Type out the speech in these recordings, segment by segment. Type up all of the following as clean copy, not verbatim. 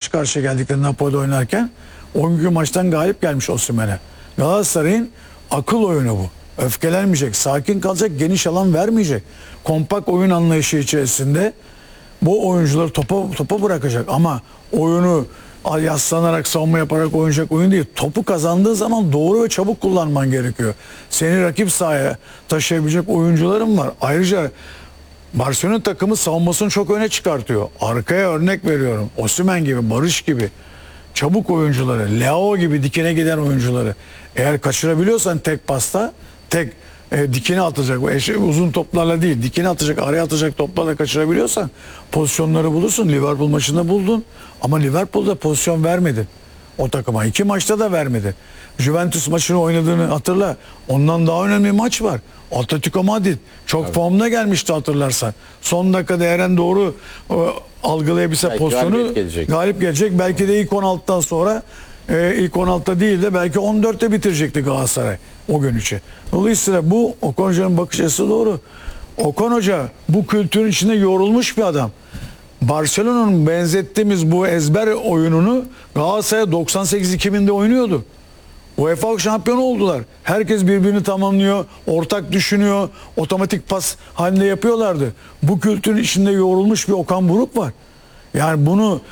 karşı karşıya geldikleri Napoli'de oynarken o günkü maçtan galip gelmiş Osimhen'e. Galatasaray'ın akıl oyunu bu. Öfkelenmeyecek, sakin kalacak, geniş alan vermeyecek. Kompakt oyun anlayışı içerisinde bu oyuncuları topa bırakacak ama oyunu yaslanarak, savunma yaparak oynayacak oyun değil. Topu kazandığı zaman doğru ve çabuk kullanman gerekiyor. Seni rakip sahaya taşıyabilecek oyuncuların var. Ayrıca Barcelona takımı savunmasını çok öne çıkartıyor. Arkaya örnek veriyorum. Osimhen gibi, Barış gibi çabuk oyuncuları, Leao gibi dikine giden oyuncuları eğer kaçırabiliyorsan tek pasta, tek dikine atacak, uzun toplarla değil, dikine atacak, araya atacak toplarla kaçırabiliyorsan pozisyonları bulursun. Liverpool maçında buldun ama Liverpool'da pozisyon vermedi o takıma. 2 maçta da vermedi. Juventus maçını oynadığını hatırla. Ondan daha önemli bir maç var. Atletico Madrid çok formda gelmişti hatırlarsan. Son dakikada Eren doğru algılayabilse belki pozisyonu galip gelecek. Belki de ilk 16'dan sonra ilk 16'da değil de belki 14'te bitirecekti Galatasaray o gün için. Dolayısıyla bu Okan Hoca'nın bakış açısı doğru. Okan Hoca bu kültürün içinde yorulmuş bir adam. Barcelona'nın benzettiğimiz bu ezber oyununu Galatasaray 98-2000'de oynuyordu. UEFA şampiyonu oldular. Herkes birbirini tamamlıyor, ortak düşünüyor, otomatik pas halinde yapıyorlardı. Bu kültürün içinde yoğrulmuş bir Okan Buruk var. Yani bunu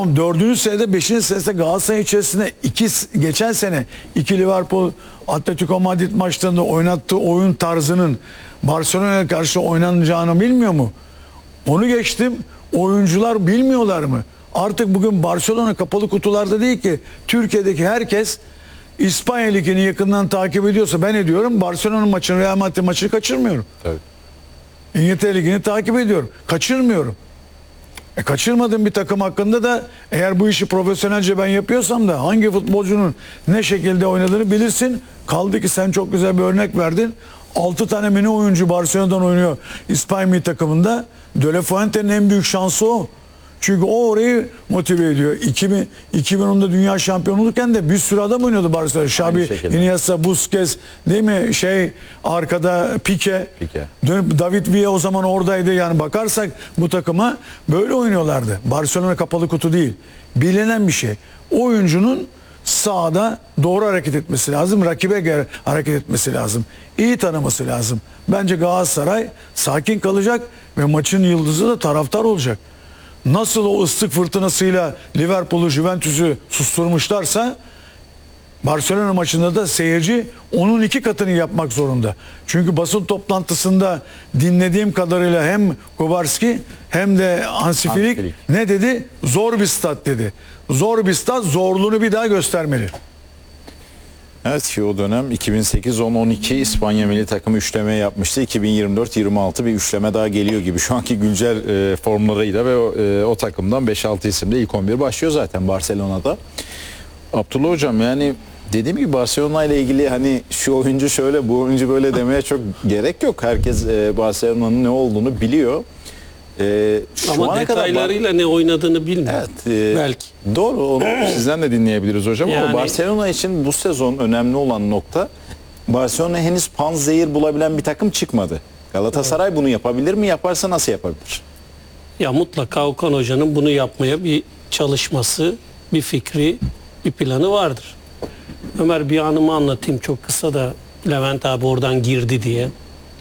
4. senede 5. senede Galatasaray içerisinde geçen sene 2 Liverpool Atletico Madrid maçlarında oynattığı oyun tarzının Barcelona'ya karşı oynanacağını bilmiyor mu? Onu geçtim. Oyuncular bilmiyorlar mı? Artık bugün Barcelona kapalı kutularda değil ki. Türkiye'deki herkes İspanya Ligi'ni yakından takip ediyorsa ben ediyorum. Barcelona'nın maçını, Real Madrid maçını kaçırmıyorum. Tabii. İngiltere Ligi'ni takip ediyorum. Kaçırmıyorum. Kaçırmadığım bir takım hakkında da eğer bu işi profesyonelce ben yapıyorsam da hangi futbolcunun ne şekilde oynadığını bilirsin. Kaldı ki sen çok güzel bir örnek verdin. 6 tane mini oyuncu Barcelona'dan oynuyor İspanya milli takımında. De La Fuente'nin en büyük şansı o. Çünkü o orayı motive ediyor. 2010'da dünya şampiyonu olurken de bir sürü adam oynuyordu Barcelona. Xabi, Iniesta, Busquets, değil mi? Arkada Pique. David Villa o zaman oradaydı. Yani bakarsak bu takıma böyle oynuyorlardı. Barcelona kapalı kutu değil. Bilinen bir şey. Oyuncunun sahada doğru hareket etmesi lazım. Rakibe göre hareket etmesi lazım. İyi tanıması lazım. Bence Galatasaray sakin kalacak ve maçın yıldızı da taraftar olacak. Nasıl o ıslık fırtınasıyla Liverpool'u, Juventus'u susturmuşlarsa Barcelona maçında da seyirci onun 2 katını yapmak zorunda. Çünkü basın toplantısında dinlediğim kadarıyla hem Kubarski hem de Hansi Flick ne dedi? Zor bir stat dedi. Zor bir stat, zorluğunu bir daha göstermeli. Evet ki o dönem 2008-10-12 İspanya milli takımı üçleme yapmıştı. 2024-26 bir üçleme daha geliyor gibi. Şu anki güncel formlarıyla ve o takımdan 5-6 isimde ilk 11 başlıyor zaten Barcelona'da. Abdullah Hocam yani dediğim gibi Barcelona ile ilgili hani şu oyuncu şöyle bu oyuncu böyle demeye çok gerek yok. Herkes Barcelona'nın ne olduğunu biliyor. Ama detaylarıyla ne oynadığını bilmiyor. Evet, belki. Doğru, onu sizden de dinleyebiliriz hocam. Yani, ama Barcelona için bu sezon önemli olan nokta Barcelona henüz panzehir bulabilen bir takım çıkmadı. Galatasaray bunu yapabilir mi? Yaparsa nasıl yapabilir? Ya mutlaka Okan Hoca'nın bunu yapmaya bir çalışması, bir fikri, bir planı vardır. Ömer bir anımı anlatayım çok kısa da Levent abi oradan girdi diye.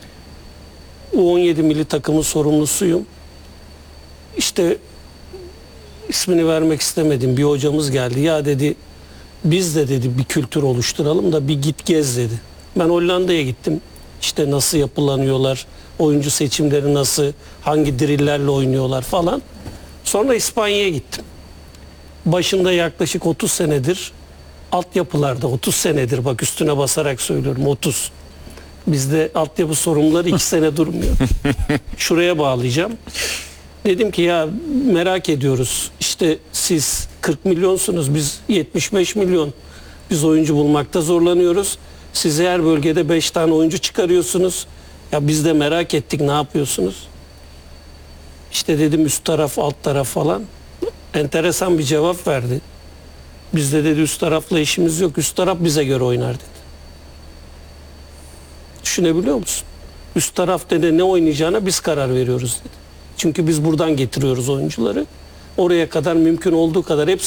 U17 milli takımın sorumlusuyum. İşte ismini vermek istemedim. Bir hocamız geldi. Ya dedi biz de dedi bir kültür oluşturalım da bir git gez dedi. Ben Hollanda'ya gittim. İşte nasıl yapılanıyorlar, oyuncu seçimleri nasıl, hangi drillerle oynuyorlar falan. Sonra İspanya'ya gittim. Başında yaklaşık 30 senedir altyapılarda 30 senedir bak üstüne basarak söylüyorum 30. Bizde altyapı sorumluları 2 sene durmuyor. Şuraya bağlayacağım. Dedim ki ya merak ediyoruz. İşte siz 40 milyonsunuz, biz 75 milyon. Biz oyuncu bulmakta zorlanıyoruz. Siz her bölgede 5 tane oyuncu çıkarıyorsunuz. Ya biz de merak ettik ne yapıyorsunuz? İşte dedim üst taraf, alt taraf falan. Enteresan bir cevap verdi. Bizde dedi üst tarafla işimiz yok. Üst taraf bize göre oynar dedi. Düşünebiliyor musun? Üst taraf dedi ne oynayacağına biz karar veriyoruz dedi. Çünkü biz buradan getiriyoruz oyuncuları. Oraya kadar mümkün olduğu kadar hepsi